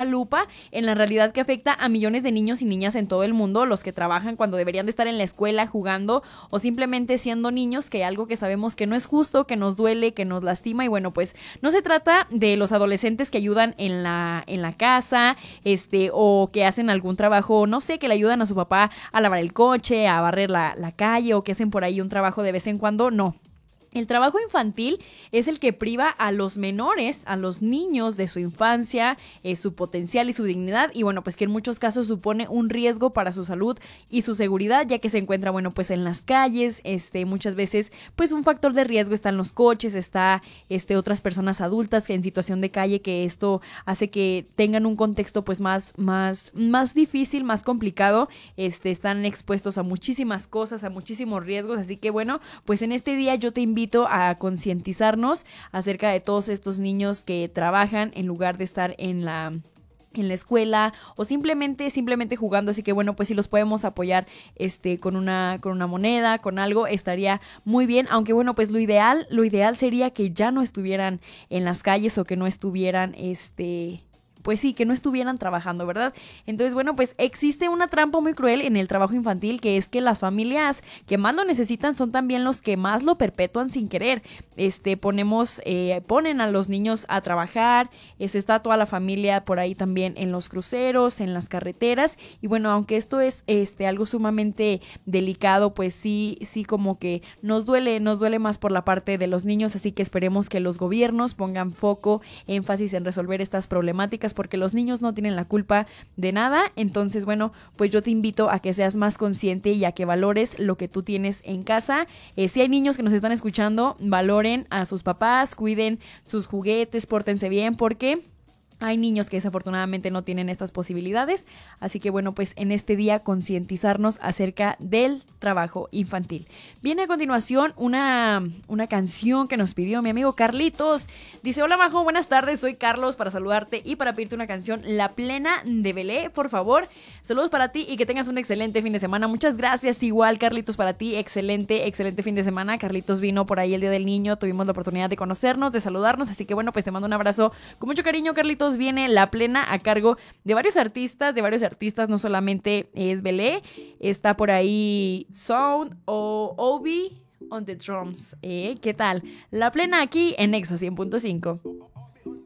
lupa en la realidad que afecta a millones de niños y niñas en todo el mundo, los que trabajan cuando deberían de estar en la escuela jugando o simplemente siendo niños, que algo que sabemos que no es justo, que nos duele, que nos lastima. Y bueno, pues no se trata de los adolescentes que ayudan en la casa, o que hacen algún trabajo, no sé, que le ayudan a su papá a lavar el coche, a barrer la calle, o que hacen por ahí un trabajo de vez en cuando. No. El trabajo infantil es el que priva a los menores, a los niños de su infancia, su potencial y su dignidad, y bueno, pues que en muchos casos supone un riesgo para su salud y su seguridad, ya que se encuentra, bueno, pues en las calles, muchas veces, pues un factor de riesgo está en los coches, está, otras personas adultas que en situación de calle, que esto hace que tengan un contexto pues más difícil, más complicado, están expuestos a muchísimas cosas, a muchísimos riesgos, así que bueno, pues en este día yo te invito a concientizarnos acerca de todos estos niños que trabajan en lugar de estar en la escuela o simplemente jugando. Así que bueno, pues si los podemos apoyar con una moneda, con algo, estaría muy bien. Aunque bueno, pues lo ideal sería que ya no estuvieran en las calles o que no estuvieran pues sí, que no estuvieran trabajando, ¿verdad? Entonces, bueno, pues existe una trampa muy cruel en el trabajo infantil, que es que las familias que más lo necesitan son también los que más lo perpetúan sin querer. Ponen a los niños a trabajar, está toda la familia por ahí también en los cruceros, en las carreteras, y bueno, aunque esto es algo sumamente delicado, pues sí como que nos duele más por la parte de los niños, así que esperemos que los gobiernos pongan foco, énfasis en resolver estas problemáticas, porque los niños no tienen la culpa de nada. Entonces, bueno, pues yo te invito a que seas más consciente y a que valores lo que tú tienes en casa. Si hay niños que nos están escuchando, valoren a sus papás, cuiden sus juguetes, pórtense bien, porque hay niños que desafortunadamente no tienen estas posibilidades. Así que bueno, pues en este día concientizarnos acerca del trabajo infantil. Viene a continuación una canción que nos pidió mi amigo Carlitos. Dice: hola Majo, buenas tardes, soy Carlos para saludarte y para pedirte una canción, La Plena de Belé, por favor. Saludos para ti y que tengas un excelente fin de semana. Muchas gracias, igual Carlitos, para ti, excelente fin de semana. Carlitos vino por ahí el Día del Niño, tuvimos la oportunidad de conocernos, de saludarnos, así que bueno, pues te mando un abrazo con mucho cariño, Carlitos. Viene La Plena a cargo de varios artistas, no solamente es Belé, está por ahí Sound o Obi on the drums. ¿Qué tal? La Plena aquí en Nexa 100.5.